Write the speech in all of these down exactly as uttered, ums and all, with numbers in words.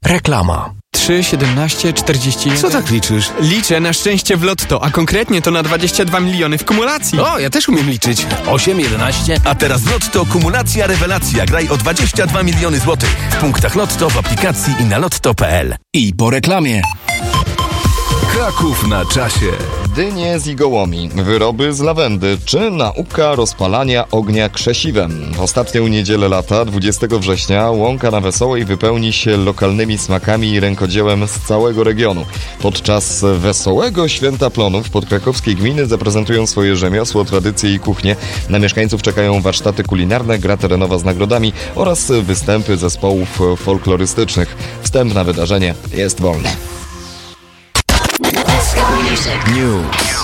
Reklama. trzy, siedemnaście, czterdzieści jeden. Co tak liczysz? Liczę na szczęście w lotto, a konkretnie to na dwadzieścia dwa miliony w kumulacji. O, ja też umiem liczyć. osiem, jedenaście. A teraz w Lotto kumulacja rewelacja. Graj o dwadzieścia dwa miliony złotych. W punktach Lotto, w aplikacji i na lotto kropka p l. I po reklamie. Kraków na czasie. Dynie z igołomi, wyroby z lawendy czy nauka rozpalania ognia krzesiwem. W ostatnią niedzielę lata, dwudziestego września, Łąka na Wesołej wypełni się lokalnymi smakami i rękodziełem z całego regionu. Podczas Wesołego Święta Plonów podkrakowskiej gminy zaprezentują swoje rzemiosło, tradycje i kuchnie. Na mieszkańców czekają warsztaty kulinarne, gra terenowa z nagrodami oraz występy zespołów folklorystycznych. Wstęp na wydarzenie jest wolny. News.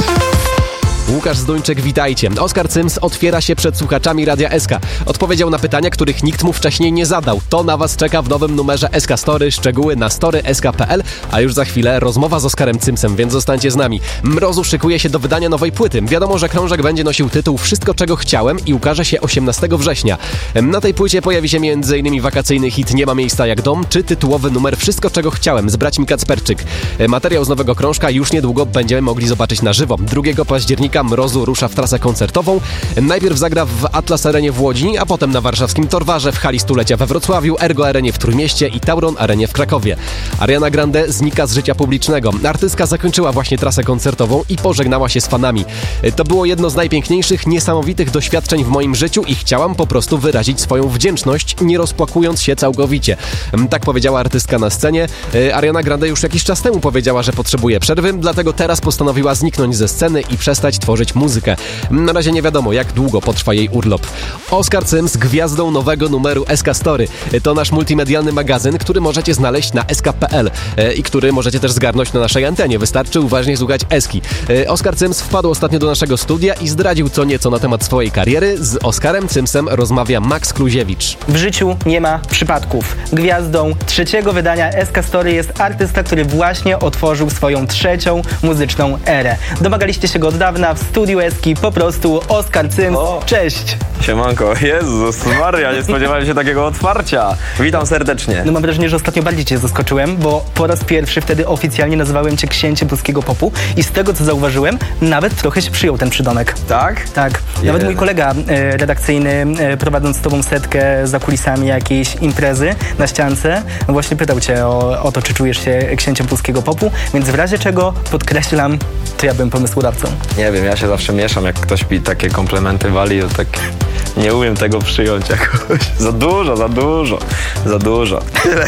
Łukasz Zduńczyk, witajcie. Oskar Cyms otwiera się przed słuchaczami Radia S K. Odpowiedział na pytania, których nikt mu wcześniej nie zadał. To na was czeka w nowym numerze S K Story. Szczegóły na story kropka s k kropka p l. A już za chwilę rozmowa z Oskarem Cymsem, więc zostańcie z nami. Mrozu szykuje się do wydania nowej płyty. Wiadomo, że krążek będzie nosił tytuł Wszystko, czego chciałem i ukaże się osiemnastego września. Na tej płycie pojawi się między innymi wakacyjny hit Nie ma miejsca jak dom, czy tytułowy numer Wszystko, czego chciałem z braćmi Kacperczyk. Materiał z nowego krążka już niedługo będziemy mogli zobaczyć na żywo. drugiego października Mrozu rusza w trasę koncertową. Najpierw zagra w Atlas Arenie w Łodzi, a potem na warszawskim Torwarze, w hali stulecia we Wrocławiu, Ergo Arenie w Trójmieście i Tauron Arenie w Krakowie. Ariana Grande znika z życia publicznego. Artystka zakończyła właśnie trasę koncertową i pożegnała się z fanami. To było jedno z najpiękniejszych, niesamowitych doświadczeń w moim życiu i chciałam po prostu wyrazić swoją wdzięczność, nie rozpłakując się całkowicie. Tak powiedziała artystka na scenie. Ariana Grande już jakiś czas temu powiedziała, że potrzebuje przerwy, dlatego teraz postanowiła zniknąć ze sceny i przestać tworzyć muzykę. Na razie nie wiadomo, jak długo potrwa jej urlop. Oskar Cyms gwiazdą nowego numeru S K Story. To nasz multimedialny magazyn, który możecie znaleźć na s k kropka p l i który możecie też zgarnąć na naszej antenie. Wystarczy uważnie słuchać Eski. Oskar Cyms wpadł ostatnio do naszego studia i zdradził co nieco na temat swojej kariery. Z Oskarem Cymsem rozmawia Max Kluziewicz. W życiu nie ma przypadków. Gwiazdą trzeciego wydania S K Story jest artysta, który właśnie otworzył swoją trzecią muzyczną erę. Domagaliście się go od dawna, w studiu Eski po prostu Oskar Cyms. O. Cześć! Siemanko, Jezus Maria, nie spodziewałem się takiego otwarcia. Witam serdecznie. No mam wrażenie, że ostatnio bardziej cię zaskoczyłem, bo po raz pierwszy wtedy oficjalnie nazywałem cię księciem polskiego popu i z tego co zauważyłem, nawet trochę się przyjął ten przydomek. Tak? Tak. Nawet Jeden. mój kolega e, redakcyjny, e, prowadząc z tobą setkę za kulisami jakiejś imprezy na ściance, właśnie pytał cię o, o to, czy czujesz się księciem polskiego popu, więc w razie czego podkreślam, to ja byłem pomysłodawcą. Nie wiem, ja się zawsze mieszam, jak ktoś mi takie komplementy wali, to tak nie umiem tego przyjąć jakoś. Za dużo, za dużo, za dużo. Tyle.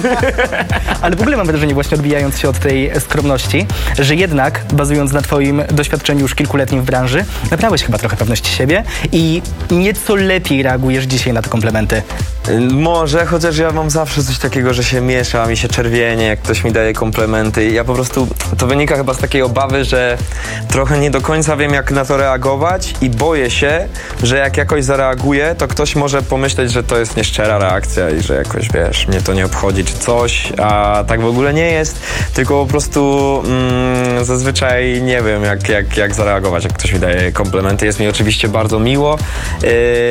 Ale w ogóle mam wrażenie, właśnie odbijając się od tej skromności, że jednak, bazując na twoim doświadczeniu już kilkuletnim w branży, nabrałeś chyba trochę pewności siebie i nieco lepiej reagujesz dzisiaj na te komplementy. Może, chociaż ja mam zawsze coś takiego, że się mieszam i się czerwienie, jak ktoś mi daje komplementy. Ja po prostu, to wynika chyba z takiej obawy, że trochę nie do końca wiem, jak na to reagować i boję się, że jak jakoś zareaguję, to ktoś może pomyśleć, że to jest nieszczera reakcja i że jakoś, wiesz, mnie to nie obchodzi czy coś, a tak w ogóle nie jest, tylko po prostu mm, zazwyczaj nie wiem, jak, jak, jak zareagować, jak ktoś mi daje komplementy. Jest mi oczywiście bardzo miło, yy,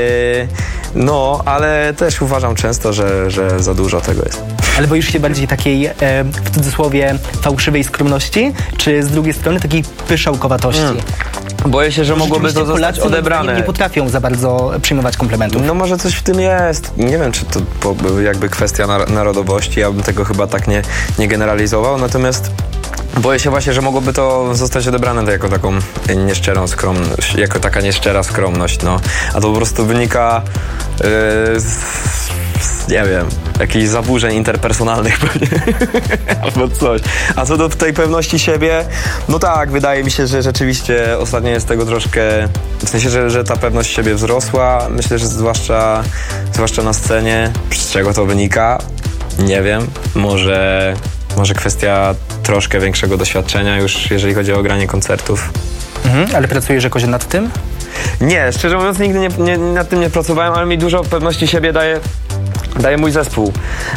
no, ale też uważam często, że, że za dużo tego jest. Ale boisz się bardziej takiej, e, w cudzysłowie, fałszywej skromności, czy z drugiej strony takiej pyszałkowatości? Hmm. Boję się, że mogłoby to zostać Polacy odebrane. Nie, nie potrafią za bardzo przyjmować komplementów. No może coś w tym jest. Nie wiem, czy to po, jakby kwestia nar- narodowości. Ja bym tego chyba tak nie, nie generalizował. Natomiast boję się właśnie, że mogłoby to zostać odebrane to jako taką nieszczerą skromność, jako taka nieszczera skromność, no. A to po prostu wynika yy, z, z, nie wiem, jakichś zaburzeń interpersonalnych pewnie. Albo coś. A co do tej pewności siebie, no tak, wydaje mi się, że rzeczywiście ostatnio jest tego troszkę, w sensie, że, że ta pewność siebie wzrosła. Myślę, że zwłaszcza, zwłaszcza na scenie. Z czego to wynika? Nie wiem. Może, może kwestia troszkę większego doświadczenia już, jeżeli chodzi o granie koncertów. Mhm, ale pracujesz jakoś nad tym? Nie, szczerze mówiąc nigdy nie, nie, nad tym nie pracowałem, ale mi dużo pewności siebie daje daje mój zespół.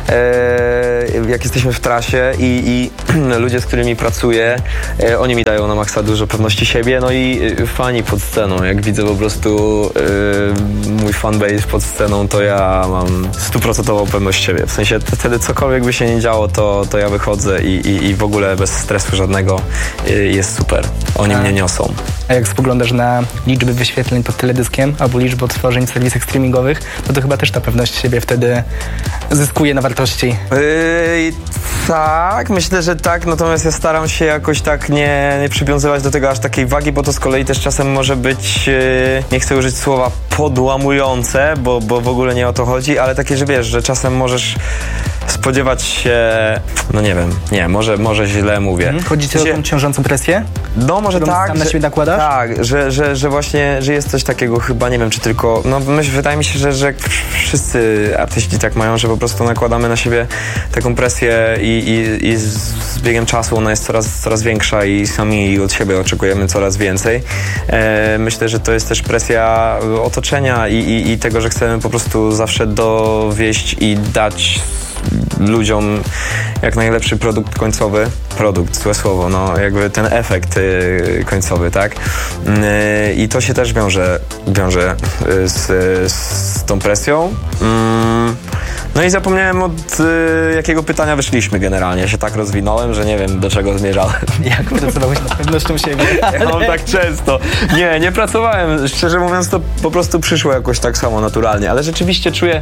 E, jak jesteśmy w trasie i, i ludzie, z którymi pracuję, e, oni mi dają na maksa dużo pewności siebie, no i fani pod sceną. Jak widzę po prostu e, mój fanbase pod sceną, to ja mam stuprocentową pewność siebie. W sensie wtedy cokolwiek by się nie działo, to, to ja wychodzę i, i, i w ogóle bez stresu żadnego e, jest super. Oni A. mnie niosą. A jak spoglądasz na liczby wyświetleń pod teledyskiem albo liczby odtworzeń w serwisach streamingowych, no to chyba też ta pewność siebie wtedy zyskuje na wartości. Yy, tak, myślę, że tak, natomiast ja staram się jakoś tak nie, nie przywiązywać do tego aż takiej wagi, bo to z kolei też czasem może być, yy, nie chcę użyć słowa podłamujące, bo, bo w ogóle nie o to chodzi, ale takie, że wiesz, że czasem możesz spodziewać się, no nie wiem, nie, może, może źle mówię. Hmm. Chodzi ci o tą ciążącą presję? No może tak. Sam na siebie nakładasz? Tak, że, że, że właśnie, że jest coś takiego chyba, nie wiem, czy tylko, no myśl, wydaje mi się, że, że wszyscy artyści tak mają, że po prostu nakładamy na siebie taką presję i, i, i z biegiem czasu ona jest coraz, coraz większa i sami od siebie oczekujemy coraz więcej. E, myślę, że to jest też presja otoczenia i, i, i tego, że chcemy po prostu zawsze dowieść i dać ludziom jak najlepszy produkt końcowy. Produkt, złe słowo, no jakby ten efekt y, końcowy, tak? Y, I to się też wiąże, wiąże y, z, z tą presją. Mm. No i zapomniałem od y, jakiego pytania wyszliśmy generalnie. Ja się tak rozwinąłem, że nie wiem, do czego zmierzałem. Jak pracowałeś nad pewnością siebie? Ale... Ja mam tak często. Nie, nie pracowałem. Szczerze mówiąc, to po prostu przyszło jakoś tak samo naturalnie. Ale rzeczywiście czuję, y,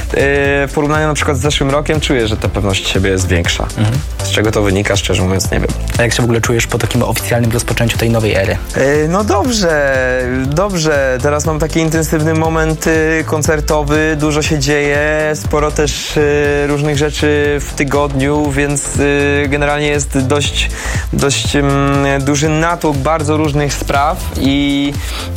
w porównaniu na przykład z zeszłym rokiem, czuję, że ta pewność siebie jest większa. Mhm. Z czego to wynika, szczerze mówiąc, nie wiem. A jak się w ogóle czujesz po takim oficjalnym rozpoczęciu tej nowej ery? Y, no dobrze, dobrze. Teraz mam taki intensywny moment y, koncertowy, dużo się dzieje, sporo też y, różnych rzeczy w tygodniu, więc y, generalnie jest dość, dość y, duży natłok bardzo różnych spraw i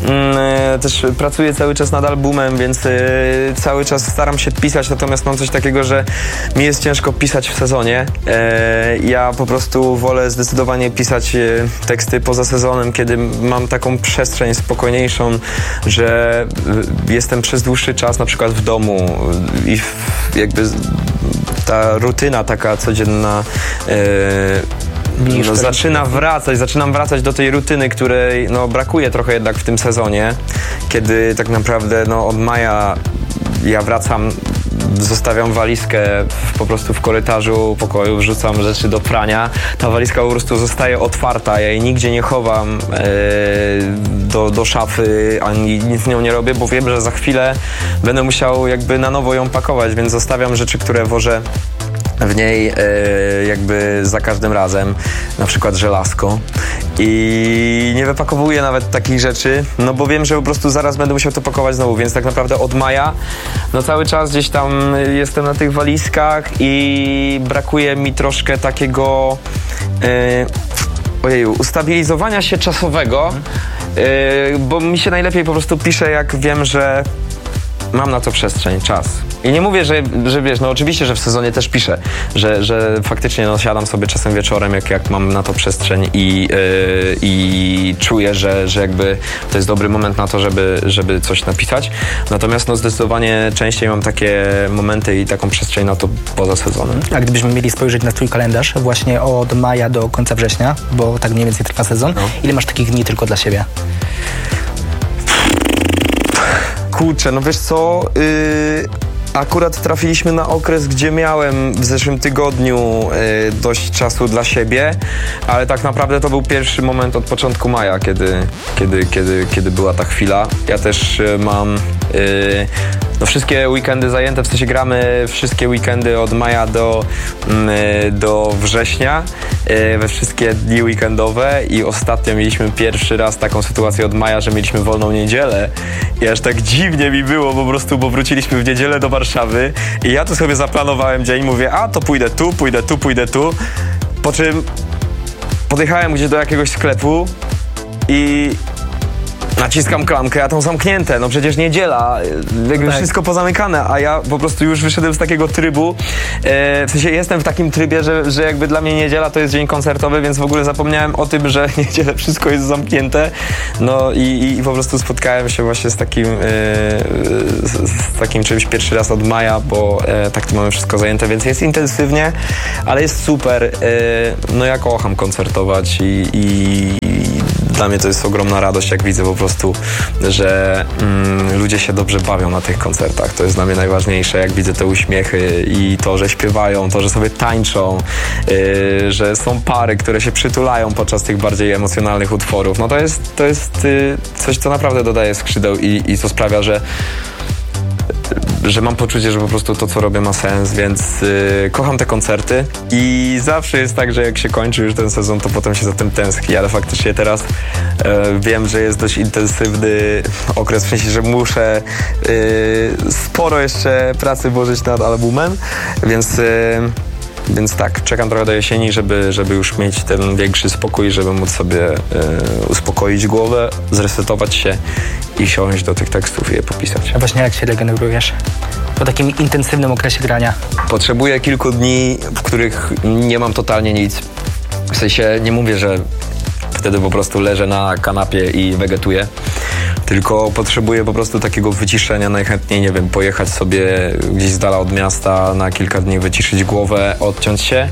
y, też pracuję cały czas nad albumem, więc y, cały czas staram się pisać, natomiast mam coś takiego, że mi jest ciężko pisać w sezonie. Y, ja po prostu wolę zdecydowanie pisać y, teksty poza sezonem, kiedy mam taką przestrzeń spokojniejszą, że y, jestem przez dłuższy czas na przykład w domu i w, jakby ta rutyna taka codzienna e, no, zaczyna wracać, zaczynam wracać do tej rutyny, której no, brakuje trochę jednak w tym sezonie, kiedy tak naprawdę no, od maja ja wracam, zostawiam walizkę w, po prostu w korytarzu pokoju, wrzucam rzeczy do prania. Ta walizka po prostu zostaje otwarta, ja jej nigdzie nie chowam e, do, do szafy, ani nic z nią nie robię, bo wiem, że za chwilę będę musiał jakby na nowo ją pakować, więc zostawiam rzeczy, które wożę w niej e, jakby za każdym razem, na przykład żelazko. I nie wypakowuję nawet takich rzeczy, no bo wiem, że po prostu zaraz będę musiał to pakować znowu, więc tak naprawdę od maja no cały czas gdzieś tam jestem na tych walizkach i brakuje mi troszkę takiego yy, ojeju, ustabilizowania się czasowego, yy, bo mi się najlepiej po prostu pisze, jak wiem, że mam na to przestrzeń, czas. I nie mówię, że, że wiesz, no oczywiście, że w sezonie też piszę, że, że faktycznie no, siadam sobie czasem wieczorem, jak, jak mam na to przestrzeń i, yy, i czuję, że, że jakby to jest dobry moment na to, żeby, żeby coś napisać. Natomiast no zdecydowanie częściej mam takie momenty i taką przestrzeń na to poza sezonem. A gdybyśmy mieli spojrzeć na twój kalendarz właśnie od maja do końca września, bo tak mniej więcej trwa sezon, no. Ile masz takich dni tylko dla siebie? Kurczę, no wiesz co, yy, akurat trafiliśmy na okres, gdzie miałem w zeszłym tygodniu yy, dość czasu dla siebie, ale tak naprawdę to był pierwszy moment od początku maja, kiedy, kiedy, kiedy, kiedy była ta chwila. Ja też yy, mam yy, no wszystkie weekendy zajęte, w sensie gramy wszystkie weekendy od maja do, yy, do września, yy, we wszystkie dni weekendowe i ostatnio mieliśmy pierwszy raz taką sytuację od maja, że mieliśmy wolną niedzielę i aż tak dziwnie mi było po prostu, bo wróciliśmy w niedzielę do Warszawy i ja tu sobie zaplanowałem dzień, mówię, a to pójdę tu, pójdę tu, pójdę tu, po czym podjechałem gdzieś do jakiegoś sklepu i naciskam klamkę, a tam zamknięte, no przecież niedziela, jakby tak. wszystko pozamykane, a ja po prostu już wyszedłem z takiego trybu, e, w sensie jestem w takim trybie, że, że jakby dla mnie niedziela to jest dzień koncertowy, więc w ogóle zapomniałem o tym, że niedzielę wszystko jest zamknięte, no i, i po prostu spotkałem się właśnie z takim, e, z, z takim czymś pierwszy raz od maja, bo e, tak to mamy wszystko zajęte, więc jest intensywnie, ale jest super, e, no ja kocham koncertować i, i, i dla mnie to jest ogromna radość, jak widzę po prostu, że mm, ludzie się dobrze bawią na tych koncertach. To jest dla mnie najważniejsze, jak widzę te uśmiechy i to, że śpiewają, to, że sobie tańczą, yy, że są pary, które się przytulają podczas tych bardziej emocjonalnych utworów. No to jest, to jest yy, coś, co naprawdę dodaje skrzydeł i, i co sprawia, że że mam poczucie, że po prostu to, co robię, ma sens, więc yy, kocham te koncerty i zawsze jest tak, że jak się kończy już ten sezon, to potem się za tym tęskni, ale faktycznie teraz yy, wiem, że jest dość intensywny okres, w sensie, że muszę yy, sporo jeszcze pracy włożyć nad albumem, więc... Yy, Więc tak, czekam trochę do jesieni, żeby, żeby już mieć ten większy spokój, żeby móc sobie y, uspokoić głowę, zresetować się i siąść do tych tekstów i je popisać. A właśnie jak się regenerujesz po takim intensywnym okresie grania? Potrzebuję kilku dni, w których nie mam totalnie nic. W sensie nie mówię, że wtedy po prostu leżę na kanapie i wegetuję, tylko potrzebuję po prostu takiego wyciszenia, najchętniej, nie wiem, pojechać sobie gdzieś z dala od miasta na kilka dni, wyciszyć głowę, odciąć się.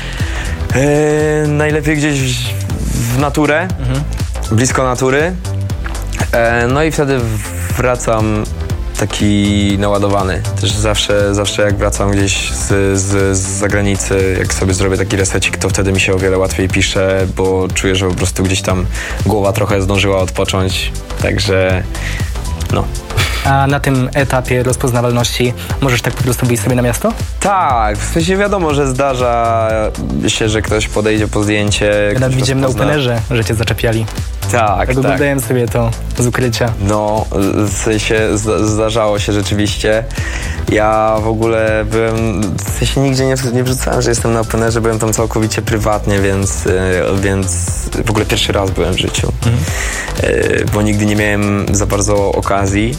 Yy, najlepiej gdzieś w naturę, mhm. blisko natury. Yy, no i wtedy wracam taki naładowany. Też zawsze, zawsze jak wracam gdzieś z, z, z zagranicy, jak sobie zrobię taki resecik, to wtedy mi się o wiele łatwiej pisze, bo czuję, że po prostu gdzieś tam głowa trochę zdążyła odpocząć. Także no. A na tym etapie rozpoznawalności możesz tak po prostu wyjść sobie na miasto? Tak, w sensie wiadomo, że zdarza się, że ktoś podejdzie po zdjęcie. Ja nawet widziałem na openerze, że cię zaczepiali. Tak, tak. Oglądałem sobie to z ukrycia. No, w sensie zdarzało się rzeczywiście. Ja w ogóle byłem, w sensie nigdzie nie, nie wrzucałem, że jestem na openerze, byłem tam całkowicie prywatnie, więc, więc w ogóle pierwszy raz byłem w życiu. Mhm. Bo nigdy nie miałem za bardzo okazji.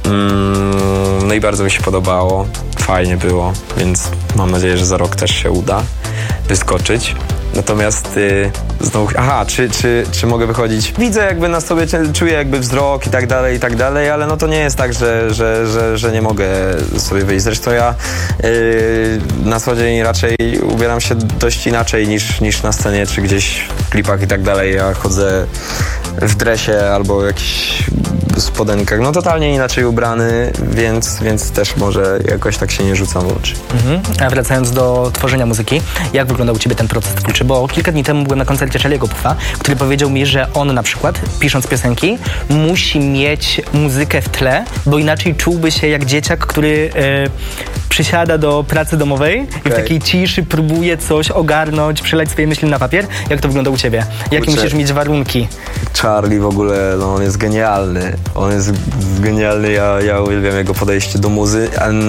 No i bardzo mi się podobało, fajnie było, więc mam nadzieję, że za rok też się uda wyskoczyć. Natomiast yy, znowu, aha, czy, czy, czy mogę wychodzić? Widzę jakby na sobie, czuję jakby wzrok i tak dalej, i tak dalej, ale no to nie jest tak, że, że, że, że nie mogę sobie wyjść. Zresztą ja yy, na co dzień raczej ubieram się dość inaczej niż, niż na scenie, czy gdzieś w klipach i tak dalej. Ja chodzę w dresie albo jakichś spodenkach, no totalnie inaczej ubrany, więc, więc też może jakoś tak się nie rzucam w oczy. Mhm. A wracając do tworzenia muzyki, jak wyglądał u ciebie ten proces twórczy? Bo kilka dni temu byłem na koncercie Charlie'ego Puffa, który powiedział mi, że on na przykład, pisząc piosenki, musi mieć muzykę w tle, bo inaczej czułby się jak dzieciak, który e, przysiada do pracy domowej okay. i w takiej ciszy próbuje coś ogarnąć, przelać swoje myśli na papier. Jak to wygląda u ciebie? Jakie musisz mieć warunki? Charlie w ogóle, no on jest genialny. On jest genialny, ja, ja uwielbiam jego podejście do muzy.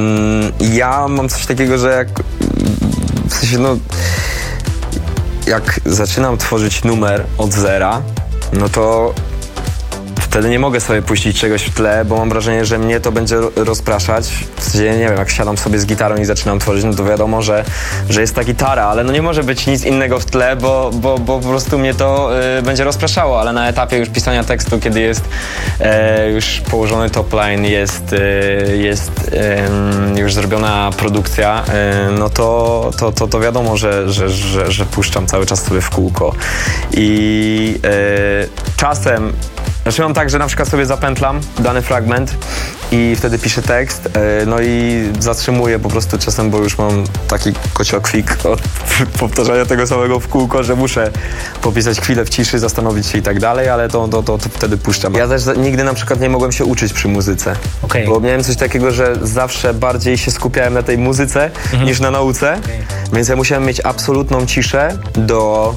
Ja mam coś takiego, że jak w sensie no jak zaczynam tworzyć numer od zera, no to wtedy nie mogę sobie puścić czegoś w tle, bo mam wrażenie, że mnie to będzie rozpraszać. W sensie, nie wiem, jak siadam sobie z gitarą i zaczynam tworzyć, no to wiadomo, że, że jest ta gitara, ale no nie może być nic innego w tle, bo, bo, bo po prostu mnie to y, będzie rozpraszało, ale na etapie już pisania tekstu, kiedy jest y, już położony top line, jest, y, jest y, już zrobiona produkcja, y, no to, to, to, to wiadomo, że, że, że, że puszczam cały czas sobie w kółko. I y, czasem Znaczy mam tak, że na przykład sobie zapętlam dany fragment i wtedy piszę tekst, no i zatrzymuję po prostu czasem, bo już mam taki kociokwik od powtarzania tego samego w kółko, że muszę popisać chwilę w ciszy, zastanowić się i tak dalej, ale to, to, to, to wtedy puszczam. Ja też nigdy na przykład nie mogłem się uczyć przy muzyce, okay. bo miałem coś takiego, że zawsze bardziej się skupiałem na tej muzyce mhm. niż na nauce, okay. więc ja musiałem mieć absolutną ciszę do,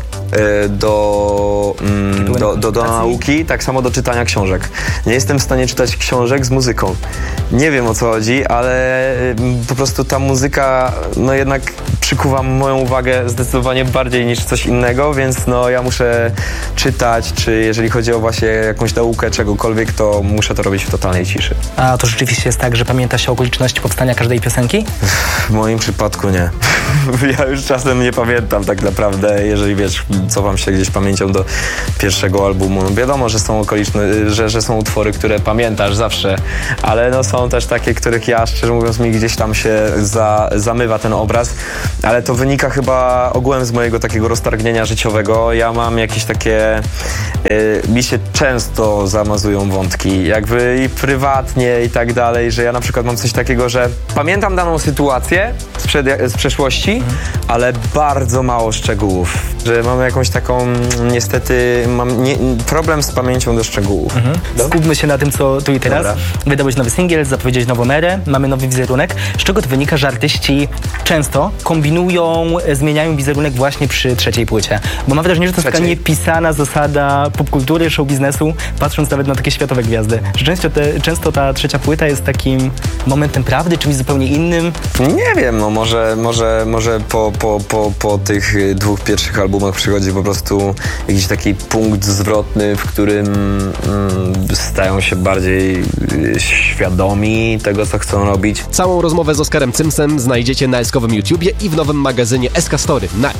do, do, do, do, do nauki, tak samo do czytania książek. Nie jestem w stanie czytać książek z muzyką. Nie wiem, o co chodzi, ale po prostu ta muzyka no jednak przykuwa moją uwagę zdecydowanie bardziej niż coś innego, więc no ja muszę czytać, czy jeżeli chodzi o właśnie jakąś naukę czegokolwiek, to muszę to robić w totalnej ciszy. A to rzeczywiście jest tak, że pamięta się okoliczności powstania każdej piosenki? W moim przypadku nie. Ja już czasem nie pamiętam tak naprawdę, jeżeli wiesz, cofam się gdzieś pamięcią do pierwszego albumu. No wiadomo, że są okoliczne, że, że są utwory, które pamiętasz zawsze, ale no są też takie, których ja, szczerze mówiąc, mi gdzieś tam się za, zamywa ten obraz, ale to wynika chyba ogółem z mojego takiego roztargnienia życiowego. Ja mam jakieś takie, yy, mi się często zamazują wątki, jakby i prywatnie i tak dalej, że ja na przykład mam coś takiego, że pamiętam daną sytuację sprzed, z przeszłości, mhm. ale bardzo mało szczegółów, że mam jakąś taką, niestety, mam nie, problem z pamięcią do szczegółów. Mhm. Skupmy się na tym, co tu i teraz. Dobra. Wydałeś nowy singiel, zapowiedziałeś nową erę, mamy nowy wizerunek. Z czego to wynika, że artyści często kombinują, zmieniają wizerunek właśnie przy trzeciej płycie? Bo mam wrażenie, że to jest taka niepisana zasada popkultury, show biznesu, patrząc nawet na takie światowe gwiazdy. Że często, te, często ta trzecia płyta jest takim momentem prawdy, czymś zupełnie innym. Nie wiem, no może, może, może po, po, po, po tych dwóch pierwszych albumach przychodzi po prostu jakiś taki punkt zwrotny, w którym mm, stają się bardziej świadomi tego, co chcą robić. Całą rozmowę z Oskarem Cymsem znajdziecie na eskowym YouTubie i w nowym magazynie S K Story. Na...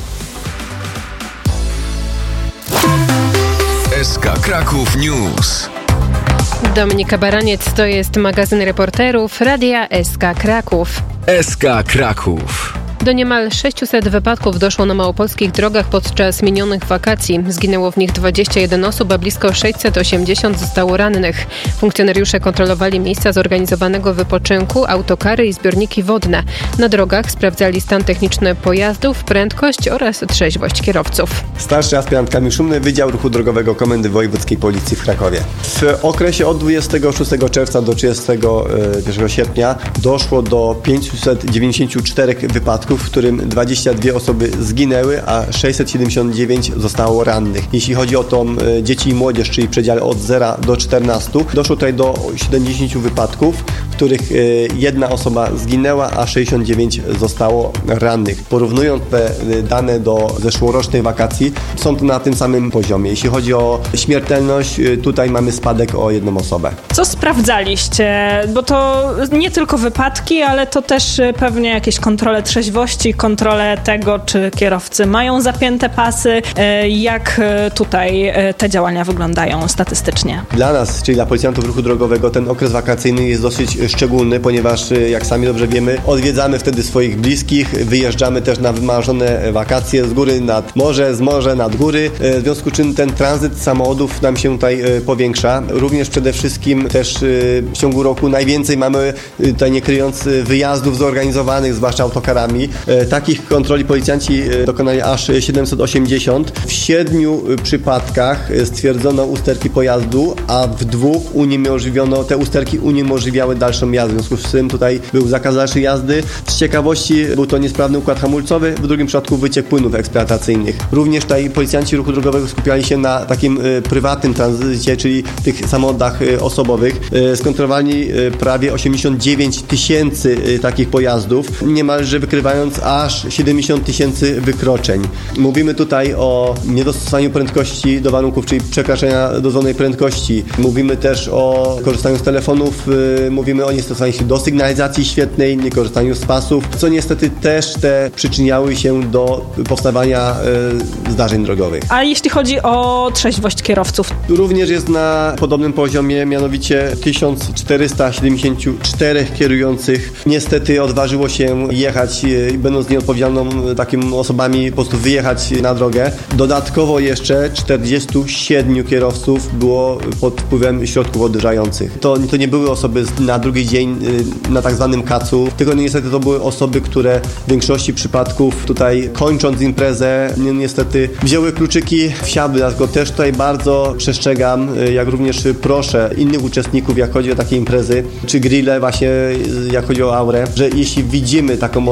S K Kraków News. Dominika Baraniec, to jest magazyn reporterów Radia S K Kraków. S K Kraków. Do niemal sześciuset wypadków doszło na małopolskich drogach podczas minionych wakacji. Zginęło w nich dwadzieścia jeden osób, a blisko sześćset osiemdziesiąt zostało rannych. Funkcjonariusze kontrolowali miejsca zorganizowanego wypoczynku, autokary i zbiorniki wodne. Na drogach sprawdzali stan techniczny pojazdów, prędkość oraz trzeźwość kierowców. Starszy aspirant Kamil Szumny, Wydział Ruchu Drogowego Komendy Wojewódzkiej Policji w Krakowie. W okresie od dwudziestego szóstego czerwca do trzydziestego pierwszego sierpnia doszło do pięćset dziewięćdziesiąt cztery wypadków, w którym dwadzieścia dwie osoby zginęły, a sześćset siedemdziesiąt dziewięć zostało rannych. Jeśli chodzi o tą e, dzieci i młodzież, czyli w przedziale od zera do czternastu, doszło tutaj do siedemdziesięciu wypadków, w których e, jedna osoba zginęła, a sześćdziesiąt dziewięć zostało rannych. Porównując te e, dane do zeszłorocznej wakacji, są to na tym samym poziomie. Jeśli chodzi o śmiertelność, e, tutaj mamy spadek o jedną osobę. Co sprawdzaliście? Bo to nie tylko wypadki, ale to też pewnie jakieś kontrole trzeźwości, kontrolę tego, czy kierowcy mają zapięte pasy, jak tutaj te działania wyglądają statystycznie. Dla nas, czyli dla policjantów ruchu drogowego, ten okres wakacyjny jest dosyć szczególny, ponieważ jak sami dobrze wiemy, odwiedzamy wtedy swoich bliskich, wyjeżdżamy też na wymarzone wakacje z góry nad morze, z morza nad góry, w związku z czym ten tranzyt samochodów nam się tutaj powiększa. Również przede wszystkim też w ciągu roku najwięcej mamy, tutaj nie kryjąc, wyjazdów zorganizowanych, zwłaszcza autokarami. Takich kontroli policjanci dokonali aż siedemset osiemdziesiąt. W siedmiu przypadkach stwierdzono usterki pojazdu, a w dwóch uniemożliwiono, te usterki uniemożliwiały dalszą jazdę. W związku z tym tutaj był zakaz dalszej jazdy. Z ciekawości był to niesprawny układ hamulcowy, w drugim przypadku wyciek płynów eksploatacyjnych. Również tutaj policjanci ruchu drogowego skupiali się na takim y, prywatnym tranzycie, czyli tych samochodach y, osobowych. Y, skontrolowali y, prawie osiemdziesiąt dziewięć tysięcy y, takich pojazdów, niemalże wykrywając aż siedemdziesiąt tysięcy wykroczeń. Mówimy tutaj o niedostosowaniu prędkości do warunków, czyli przekraczania dozwolonej prędkości. Mówimy też o korzystaniu z telefonów, yy, mówimy o niestosowaniu się do sygnalizacji świetnej, niekorzystaniu z pasów, co niestety też te przyczyniały się do powstawania yy, zdarzeń drogowych. A jeśli chodzi o trzeźwość kierowców? Również jest na podobnym poziomie, mianowicie tysiąc czterysta siedemdziesiąt cztery kierujących niestety odważyło się jechać, yy, będąc nieodpowiedzialną takimi osobami, po prostu wyjechać na drogę. Dodatkowo jeszcze czterdziestu siedmiu kierowców było pod wpływem środków odurzających. To, to nie były osoby na drugi dzień na tak zwanym kacu, tylko niestety to były osoby, które w większości przypadków tutaj kończąc imprezę niestety wzięły kluczyki, wsiadły. Dlatego też tutaj bardzo przestrzegam, jak również proszę innych uczestników, jak chodzi o takie imprezy, czy grille właśnie, jak chodzi o aurę, że jeśli widzimy taką osobę,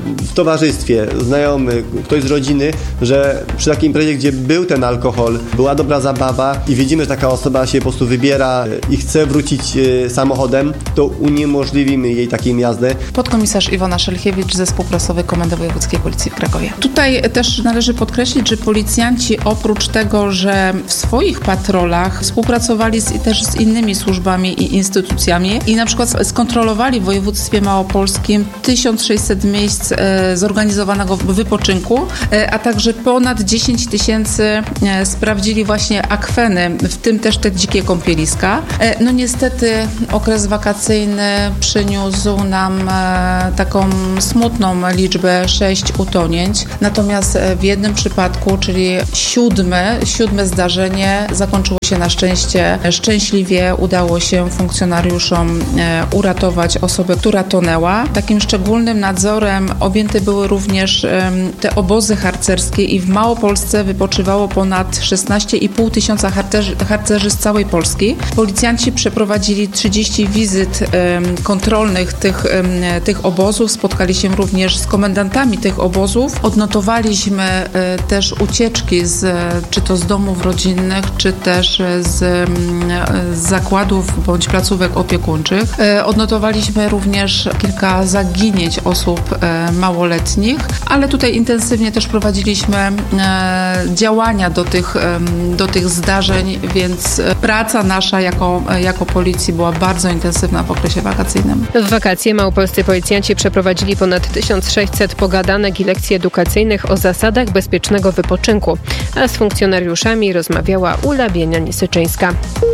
w towarzystwie, znajomy, ktoś z rodziny, że przy takiej imprezie, gdzie był ten alkohol, była dobra zabawa i widzimy, że taka osoba się po prostu wybiera i chce wrócić samochodem, to uniemożliwimy jej taką jazdę. Podkomisarz Iwona Szelkiewicz, zespół prasowy Komendy Wojewódzkiej Policji w Krakowie. Tutaj też należy podkreślić, że policjanci oprócz tego, że w swoich patrolach współpracowali z, też z innymi służbami i instytucjami i na przykład skontrolowali w województwie małopolskim tysiąc sześćset miejsc e, zorganizowanego wypoczynku, e, a także ponad dziesięć tysięcy e, sprawdzili właśnie akweny, w tym też te dzikie kąpieliska. E, no niestety okres wakacyjny przyniósł nam e, taką smutną liczbę sześć utonięć, natomiast w jednym przypadku, czyli siódme, siódme zdarzenie zakończyło się na szczęście szczęśliwie. Udało się funkcjonariuszom e, uratować osobę, która tonęła. Takim szczególnym nadzorem objęte były również e, te obozy harcerskie i w Małopolsce wypoczywało ponad szesnaście i pół tysiąca harcerzy, harcerzy z całej Polski. Policjanci przeprowadzili trzydzieści wizyt e, kontrolnych tych, e, tych obozów. Spotkali się również z komendantami tych obozów. Odnotowaliśmy e, też ucieczki z, czy to z domów rodzinnych, czy też z, z zakładów bądź placówek opiekuńczych. E, odnotowaliśmy również kilka zaginięć osób e, małoletnich, ale tutaj intensywnie też prowadziliśmy e, działania do tych, e, do tych zdarzeń, więc praca nasza jako, jako policji była bardzo intensywna w okresie wakacyjnym. W wakacje małopolscy policjanci przeprowadzili ponad tysiąc sześćset pogadanek i lekcji edukacyjnych o zasadach bezpiecznego wypoczynku, a z funkcjonariuszami rozmawiała Ula Bieniani-Syczyńska.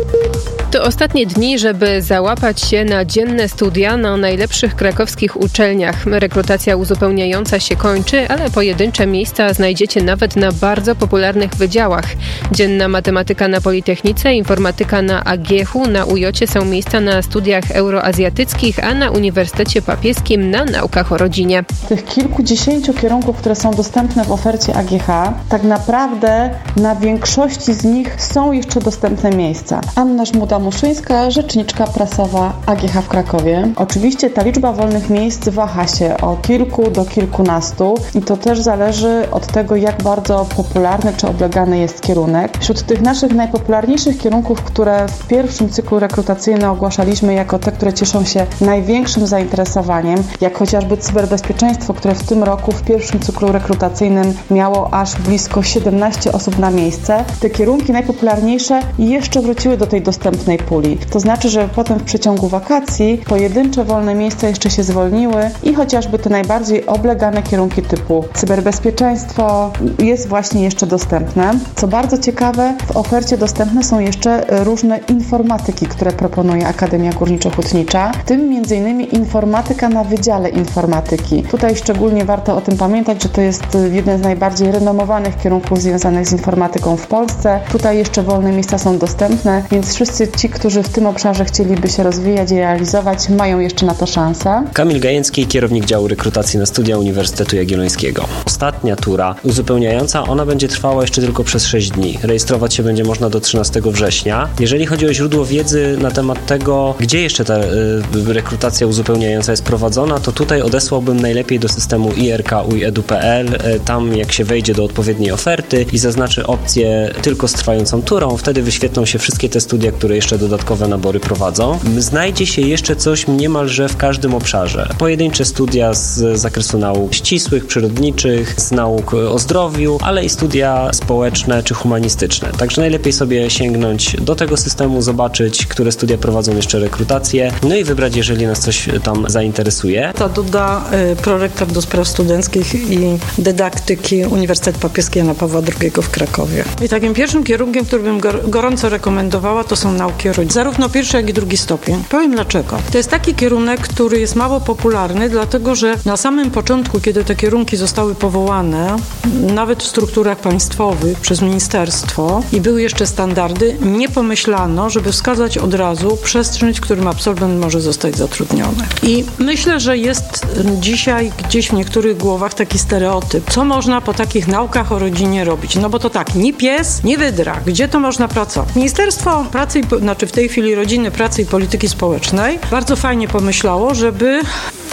To ostatnie dni, żeby załapać się na dzienne studia na najlepszych krakowskich uczelniach. Rekrutacja uzupełniająca się kończy, ale pojedyncze miejsca znajdziecie nawet na bardzo popularnych wydziałach. Dzienna matematyka na Politechnice, informatyka na A G H U, na U J są miejsca na studiach euroazjatyckich, a na Uniwersytecie Papieskim na naukach o rodzinie. Tych kilkudziesięciu kierunków, które są dostępne w ofercie A G H, tak naprawdę na większości z nich są jeszcze dostępne miejsca. Anna Żmuda-Muszyńska, rzeczniczka prasowa A G H w Krakowie. Oczywiście ta liczba wolnych miejsc waha się od kilku do kilkunastu i to też zależy od tego, jak bardzo popularny czy oblegany jest kierunek. Wśród tych naszych najpopularniejszych kierunków, które w pierwszym cyklu rekrutacyjnym ogłaszaliśmy jako te, które cieszą się największym zainteresowaniem, jak chociażby cyberbezpieczeństwo, które w tym roku w pierwszym cyklu rekrutacyjnym miało aż blisko siedemnaście osób na miejsce. Te kierunki najpopularniejsze jeszcze wróciły do tej dostępnej puli. To znaczy, że potem w przeciągu wakacji pojedyncze wolne miejsca jeszcze się zwolniły i chociażby te najbardziej oblegane kierunki typu cyberbezpieczeństwo jest właśnie jeszcze dostępne. Co bardzo ciekawe, w ofercie dostępne są jeszcze różne informatyki, które proponuje Akademia Górniczo-Hutnicza, w tym między innymi informatyka na Wydziale Informatyki. Tutaj szczególnie warto o tym pamiętać, że to jest jeden z najbardziej renomowanych kierunków związanych z informatyką w Polsce. Tutaj jeszcze wolne miejsca są dostępne, więc wszyscy ci, którzy w tym obszarze chcieliby się rozwijać i realizować, mają jeszcze na to szansę. Kamil Gajęcki, kierownik działu rekrutacji na studia Uniwersytetu Jagiellońskiego. Ostatnia tura uzupełniająca, ona będzie trwała jeszcze tylko przez sześć dni. Rejestrować się będzie można do trzynastego września. Jeżeli chodzi o źródło wiedzy na temat tego, gdzie jeszcze ta y, rekrutacja uzupełniająca jest prowadzona, to tutaj odesłałbym najlepiej do systemu I R K U I Edu kropka P L. Y, tam jak się wejdzie do odpowiedniej oferty i zaznaczy opcję tylko z trwającą turą, wtedy wyświetlą się wszystkie te studia, które jeszcze dodatkowe nabory prowadzą. Znajdzie się jeszcze coś niemalże w każdym obszarze. Pojedyncze studia z zakresu nauk ścisłych, przyrodniczych, z nauk o zdrowiu, ale i studia społeczne czy humanistyczne. Także najlepiej sobie sięgnąć do tego systemu, zobaczyć, które studia prowadzą jeszcze rekrutację, no i wybrać, jeżeli nas coś tam zainteresuje. Ta Duda, y, prorektor do spraw studenckich i dydaktyki Uniwersytet Papieski Jana Pawła drugiego w Krakowie. I takim pierwszym kierunkiem, który bym gorąco rekomendowała, to są nauki o rodzinie. Zarówno pierwszy, jak i drugi stopień. Powiem dlaczego. To jest taki kierunek, który jest mało popularny, dlatego że na samym początku, kiedy te kierunki zostały powołane, nawet w strukturach państwowych przez ministerstwo i były jeszcze standardy, nie pomyślano, żeby wskazać od razu przestrzeń, w którym absolwent może zostać zatrudniony. I myślę, że jest dzisiaj gdzieś w niektórych głowach taki stereotyp. Co można po takich naukach o rodzinie robić? No bo to tak, nie pies, nie wydra. Gdzie to można pracować? Ministerstwo Pracy, i, znaczy w tej chwili Rodziny, Pracy i Polityki Społecznej bardzo fajnie pomyślało, żeby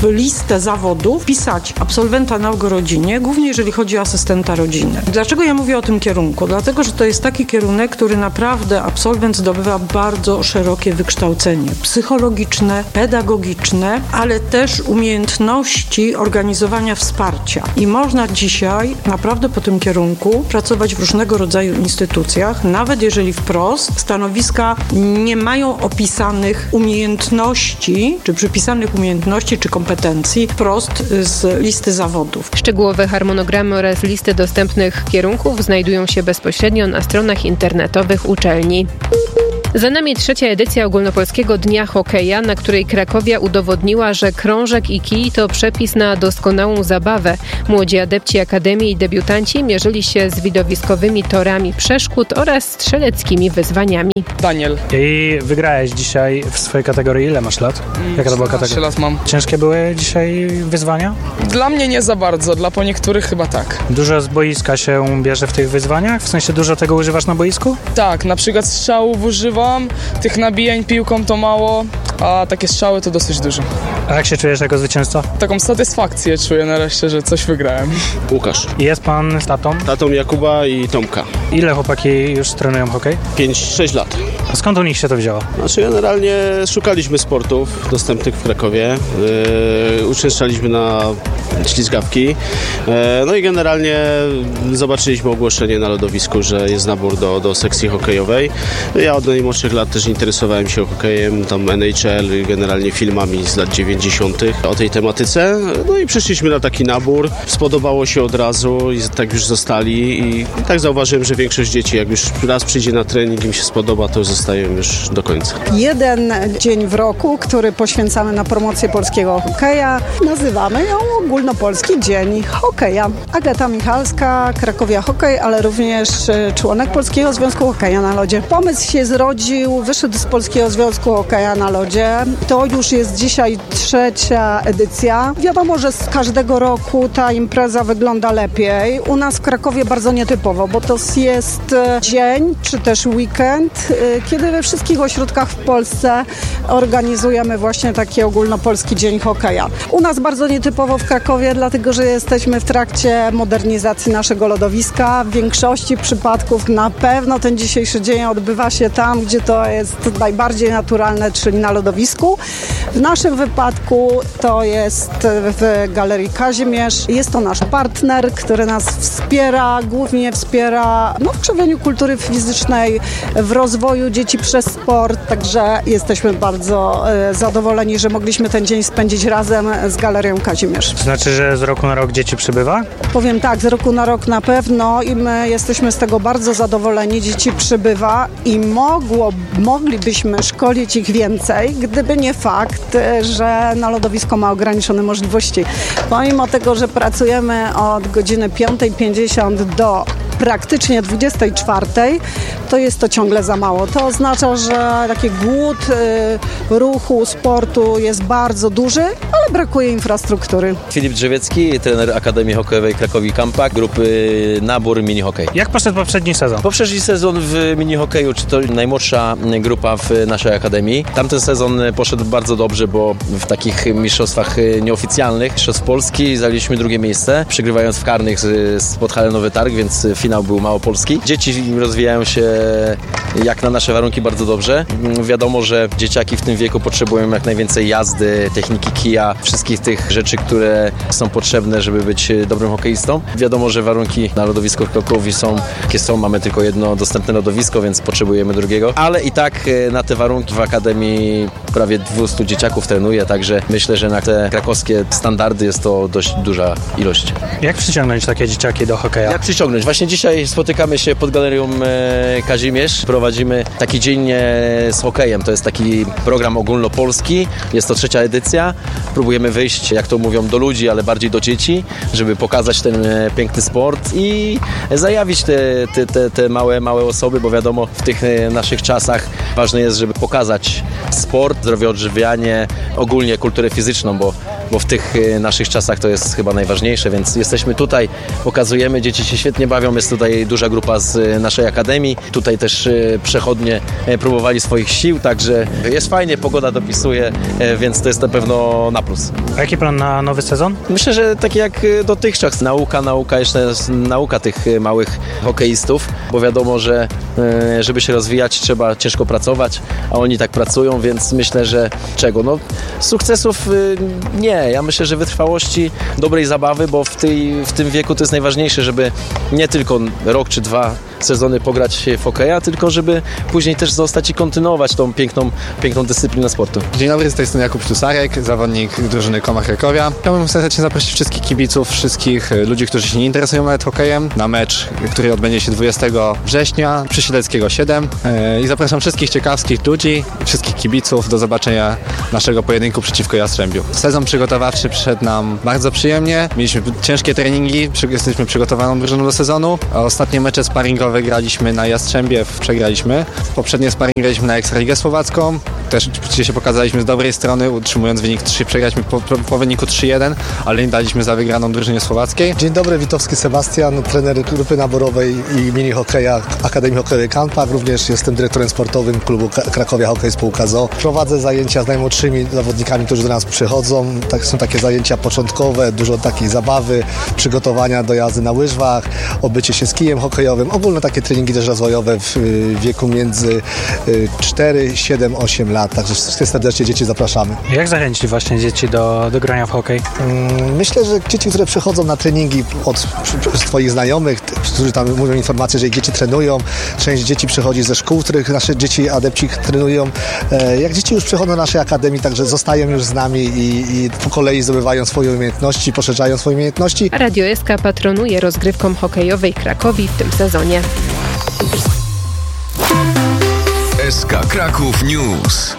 w listę zawodów wpisać absolwenta nauk o rodzinie, głównie jeżeli chodzi o asystenta rodziny. Dlaczego ja mówię o tym kierunku? Dlatego, że to jest taki kierunek, który naprawdę absolwent zdobywa bardzo szerokie wykształcenie psychologiczne, pedagogiczne, ale też umiejętności organizowania wsparcia. I można dzisiaj naprawdę po tym kierunku pracować w różnego rodzaju instytucjach, nawet jeżeli wprost stanowiska nie mają opisanych umiejętności, czy przypisanych umiejętności, czy kompetencji wprost z listy zawodów. Szczegółowe harmonogramy oraz listy dostępnych kierunków znajdują się bezpośrednio na stronach internetowych uczelni. Za nami trzecia edycja Ogólnopolskiego Dnia Hokeja, na której Krakowia udowodniła, że krążek i kij to przepis na doskonałą zabawę. Młodzi adepci Akademii i debiutanci mierzyli się z widowiskowymi torami przeszkód oraz strzeleckimi wyzwaniami. Daniel. I wygrałeś dzisiaj w swojej kategorii. Ile masz lat? Jaka to była kategoria? lat mam. Ciężkie były dzisiaj wyzwania? Dla mnie nie za bardzo, dla po niektórych chyba tak. Dużo z boiska się bierze w tych wyzwaniach? W sensie dużo tego używasz na boisku? Tak, na przykład strzałów używam, tych nabijań piłką to mało, a takie strzały to dosyć dużo. A jak się czujesz jako zwycięzca? Taką satysfakcję czuję nareszcie, że coś wygrałem. Łukasz. I jest pan z tatą? Tatą Jakuba i Tomka. Ile chłopaki już trenują hokej? pięć sześć lat. A skąd u nich się to wzięło? Znaczy generalnie szukaliśmy sportów dostępnych w Krakowie. Yy, uczęszczaliśmy na ślizgawki. Yy, no i generalnie zobaczyliśmy ogłoszenie na lodowisku, że jest nabór do, do sekcji hokejowej. Ja od najmłodszych lat też interesowałem się hokejem, tam N H L, generalnie filmami z lat dziewięćdziesiątych o tej tematyce. No i przyszliśmy na taki nabór. Spodobało się od razu i tak już zostali. I tak zauważyłem, że większość dzieci, jak już raz przyjdzie na trening i im się spodoba, to zostają już do końca. Jeden dzień w roku, który poświęcamy na promocję polskiego hokeja. Nazywamy ją Ogólnopolski Dzień Hokeja. Agata Michalska, Krakowia Hokej, ale również członek Polskiego Związku Hokeja na Lodzie. Pomysł się zrodził, wyszedł z Polskiego Związku Hokeja na Lodzie. To już jest dzisiaj trzecia edycja. Wiadomo, że z każdego roku ta impreza wygląda lepiej. U nas w Krakowie bardzo nietypowo, bo to jest dzień, czy też weekend, kiedy we wszystkich ośrodkach w Polsce organizujemy właśnie taki Ogólnopolski Dzień Hokeja. U nas bardzo nietypowo w Krakowie, dlatego że jesteśmy w trakcie modernizacji naszego lodowiska. W większości przypadków na pewno ten dzisiejszy dzień odbywa się tam, gdzie to jest najbardziej naturalne, czyli na lodowisku. W naszym wypadku to jest w Galerii Kazimierz. Jest to nasz partner, który nas wspiera, głównie wspiera no, w krzewieniu kultury fizycznej, w rozwoju dzieci przez sport, także jesteśmy bardzo e, zadowoleni, że mogliśmy ten dzień spędzić razem z Galerią Kazimierz. To znaczy, że z roku na rok dzieci przybywa? Powiem tak, z roku na rok na pewno i my jesteśmy z tego bardzo zadowoleni. Dzieci przybywa i mogło, moglibyśmy szkolić ich więcej, gdyby nie fakt, że na lodowisko ma ograniczone możliwości. Pomimo tego, że pracujemy od godziny piąta pięćdziesiąt do praktycznie dwudziestej czwartej, to jest to ciągle za mało. To oznacza, że taki głód y, ruchu, sportu jest bardzo duży, ale brakuje infrastruktury. Filip Drzewiecki, trener Akademii Hokejowej Krakowi Kampa, grupy Nabór Mini Hokej. Jak poszedł poprzedni sezon? Poprzedni sezon w mini hokeju, czy to najmłodsza grupa w naszej akademii. Tamten sezon poszedł bardzo dobrze, bo w takich mistrzostwach nieoficjalnych, mistrzostw Polski, zajęliśmy drugie miejsce, przegrywając w karnych z, z Podhalenowy Targ, więc finał był małopolski. Dzieci rozwijają się jak na nasze warunki bardzo dobrze. Wiadomo, że dzieciaki w tym wieku potrzebują jak najwięcej jazdy, techniki kija, wszystkich tych rzeczy, które są potrzebne, żeby być dobrym hokeistą. Wiadomo, że warunki na lodowisku w Krakowie są, jakie są. Mamy tylko jedno dostępne lodowisko, więc potrzebujemy drugiego. Ale i tak na te warunki w Akademii prawie dwieście dzieciaków trenuje, także myślę, że na te krakowskie standardy jest to dość duża ilość. Jak przyciągnąć takie dzieciaki do hokeja? Jak przyciągnąć? Właśnie dzisiaj spotykamy się pod Galerią Kazimierz. Prowadzimy taki dzień z hokejem. To jest taki program ogólnopolski. Jest to trzecia edycja. Próbujemy wyjść, jak to mówią, do ludzi, ale bardziej do dzieci, żeby pokazać ten piękny sport i zajawić te, te, te, te małe, małe osoby, bo wiadomo, w tych naszych czasach ważne jest, żeby pokazać sport, zdrowe odżywianie, ogólnie kulturę fizyczną, bo bo w tych naszych czasach to jest chyba najważniejsze, więc jesteśmy tutaj, pokazujemy, dzieci się świetnie bawią, jest tutaj duża grupa z naszej akademii, tutaj też przechodnie próbowali swoich sił, także jest fajnie, pogoda dopisuje, więc to jest na pewno na plus. A jaki plan na nowy sezon? Myślę, że tak jak dotychczas, nauka, nauka, jeszcze nauka tych małych hokeistów, bo wiadomo, że żeby się rozwijać, trzeba ciężko pracować, a oni tak pracują, więc myślę, że czego? No sukcesów nie, ja myślę, że wytrwałości, dobrej zabawy, bo w, tej, w tym wieku to jest najważniejsze, żeby nie tylko rok czy dwa sezony pograć w hokeja, tylko żeby później też zostać i kontynuować tą piękną, piękną dyscyplinę sportu. Dzień dobry, z tej strony Jakub Ślusarek, zawodnik drużyny Komach Krakowia. Chciałbym serdecznie zaprosić wszystkich kibiców, wszystkich ludzi, którzy się nie interesują nawet hokejem, na mecz, który odbędzie się dwudziestego września przy Siedleckiego siedem i zapraszam wszystkich ciekawskich ludzi, wszystkich kibiców do zobaczenia naszego pojedynku przeciwko Jastrzębiu. Sezon przygotowawczy przyszedł nam bardzo przyjemnie, mieliśmy ciężkie treningi, jesteśmy przygotowaną drużyną do sezonu, a ostatnie mecze sparingowe graliśmy na Jastrzębie, przegraliśmy. Poprzednie sparing graliśmy na Ekstraligę Słowacką, też gdzie się pokazaliśmy z dobrej strony, utrzymując wynik trzy, przegraliśmy po, po, po wyniku trzy jeden, ale nie daliśmy za wygraną drużynie słowackiej. Dzień dobry, Witowski Sebastian, trener grupy naborowej i mini hokeja Akademii Hokejowej Kampak. Również jestem dyrektorem sportowym klubu Krakowia Hokej Spółka z o o. Prowadzę zajęcia z najmłodszymi zawodnikami, którzy do nas przychodzą. Tak, są takie zajęcia początkowe, dużo takiej zabawy, przygotowania do jazdy na łyżwach, obycie się z kijem hokejowym, ogólne takie treningi też rozwojowe w wieku między cztery, siedem, osiem lat. Także wszystkie serdecznie dzieci zapraszamy. Jak zachęcić właśnie dzieci do, do grania w hokej? Myślę, że dzieci, które przychodzą na treningi od swoich znajomych, którzy tam mówią informacje, że ich dzieci trenują, część dzieci przychodzi ze szkół, w których nasze dzieci adepci trenują. Jak dzieci już przychodzą do naszej akademii, także zostają już z nami i, i po kolei zdobywają swoje umiejętności, poszerzają swoje umiejętności. Radio S K patronuje rozgrywkom hokejowej Krakowi w tym sezonie. S K Kraków News.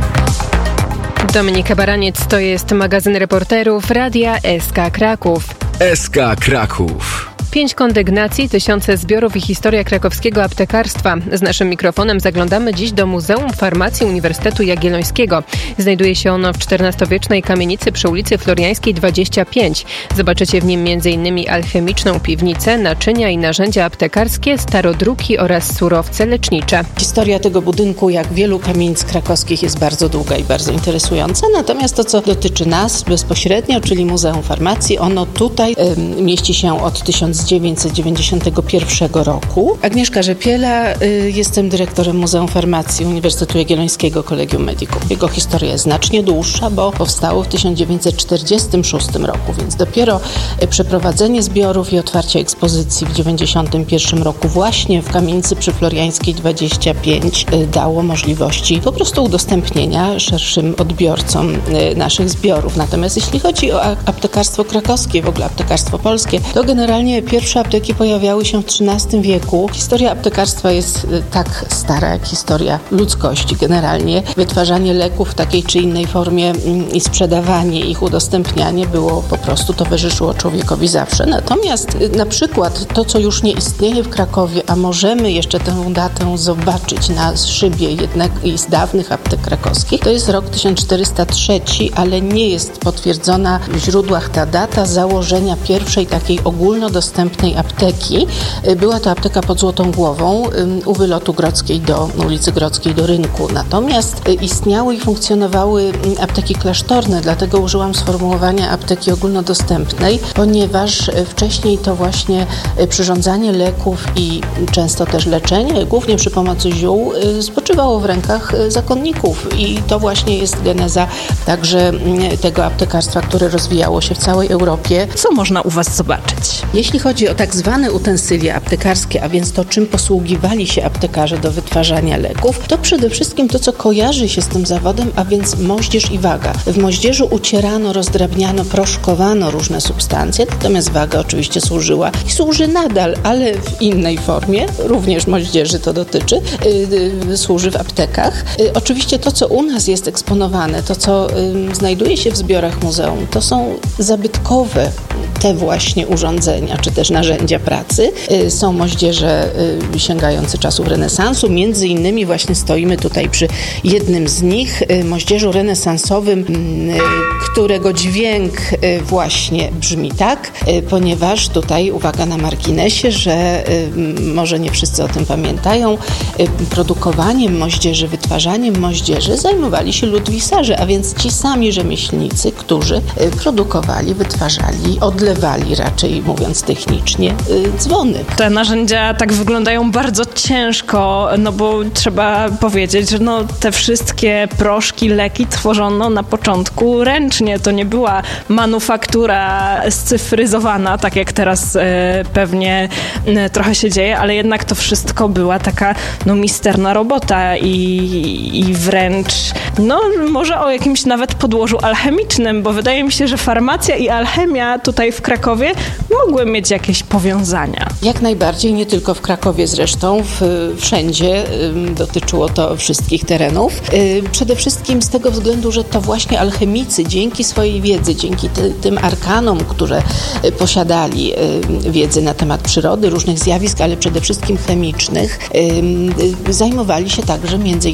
Dominika Baraniec, to jest magazyn reporterów Radia S K Kraków. S K Kraków. Pięć kondygnacji, tysiące zbiorów i historia krakowskiego aptekarstwa. Z naszym mikrofonem zaglądamy dziś do Muzeum Farmacji Uniwersytetu Jagiellońskiego. Znajduje się ono w czternastowiecznej kamienicy przy ulicy Floriańskiej dwadzieścia pięć. Zobaczycie w nim między innymi alchemiczną piwnicę, naczynia i narzędzia aptekarskie, starodruki oraz surowce lecznicze. Historia tego budynku, jak wielu kamienic krakowskich, jest bardzo długa i bardzo interesująca. Natomiast to, co dotyczy nas bezpośrednio, czyli Muzeum Farmacji, ono tutaj y, mieści się od tysiąc dziewięćset dziewięćdziesiątego pierwszego roku. Agnieszka Rzepiela, y, jestem dyrektorem Muzeum Farmacji Uniwersytetu Jagiellońskiego Collegium Medicum. Jego historia jest znacznie dłuższa, bo powstało w tysiąc dziewięćset czterdziestym szóstym roku, więc dopiero y, przeprowadzenie zbiorów i otwarcie ekspozycji w dziewięćdziesiątym pierwszym roku właśnie w kamienicy przy Floriańskiej dwadzieścia pięć y, dało możliwości po prostu udostępnienia szerszym odbiorcom y, naszych zbiorów. Natomiast jeśli chodzi o aptekarstwo krakowskie, w ogóle aptekarstwo polskie, to generalnie pierwsze apteki pojawiały się w trzynastym wieku. Historia aptekarstwa jest tak stara jak historia ludzkości generalnie. Wytwarzanie leków w takiej czy innej formie i sprzedawanie ich, udostępnianie było po prostu, towarzyszyło człowiekowi zawsze. Natomiast na przykład to, co już nie istnieje w Krakowie, a możemy jeszcze tę datę zobaczyć na szybie jednak z dawnych aptek krakowskich, to jest rok tysiąc czterysta trzy, ale nie jest potwierdzona w źródłach ta data założenia pierwszej takiej ogólnodostępnej apteki. Była to apteka pod Złotą Głową u wylotu Grodzkiej do ulicy Grodzkiej do Rynku. Natomiast istniały i funkcjonowały apteki klasztorne, dlatego użyłam sformułowania apteki ogólnodostępnej, ponieważ wcześniej to właśnie przyrządzanie leków i często też leczenie, głównie przy pomocy ziół, spoczywało w rękach zakonników i to właśnie jest geneza także tego aptekarstwa, które rozwijało się w całej Europie. Co można u Was zobaczyć? Jeśli chodzi o tak zwane utensylia aptekarskie, a więc to, czym posługiwali się aptekarze do wytwarzania leków, to przede wszystkim to, co kojarzy się z tym zawodem, a więc moździerz i waga. W moździerzu ucierano, rozdrabniano, proszkowano różne substancje, natomiast waga oczywiście służyła i służy nadal, ale w innej formie, również moździerzy to dotyczy, yy, yy, służy w aptekach. Yy, oczywiście to, co u nas jest eksponowane, to, co yy, znajduje się w zbiorach muzeum, to są zabytkowe te właśnie urządzenia, czy też narzędzia pracy. Są moździerze sięgający czasów renesansu. Między innymi właśnie stoimy tutaj przy jednym z nich, moździerzu renesansowym, którego dźwięk właśnie brzmi tak, ponieważ tutaj, uwaga na marginesie, że może nie wszyscy o tym pamiętają, produkowaniem moździerzy, wytwarzaniem moździerzy zajmowali się ludwisarze, a więc ci sami rzemieślnicy, którzy produkowali, wytwarzali, odlewali raczej mówiąc technicznie dzwony. Te narzędzia tak wyglądają bardzo ciężko, no bo trzeba powiedzieć, że no, te wszystkie proszki, leki tworzono na początku ręcznie. To nie była manufaktura scyfryzowana, tak jak teraz e, pewnie e, trochę się dzieje, ale jednak to wszystko była taka no, misterna robota i, i wręcz no może o jakimś nawet podłożu alchemicznym, bo wydaje mi się, że farmacja i alchemia tutaj w Krakowie mogły mieć jakieś powiązania. Jak najbardziej, nie tylko w Krakowie zresztą, w, wszędzie dotyczyło to wszystkich terenów. Przede wszystkim z tego względu, że to właśnie alchemicy dzięki swojej wiedzy, dzięki ty, tym arkanom, które posiadali wiedzę na temat przyrody, różnych zjawisk, ale przede wszystkim chemicznych, zajmowali się także między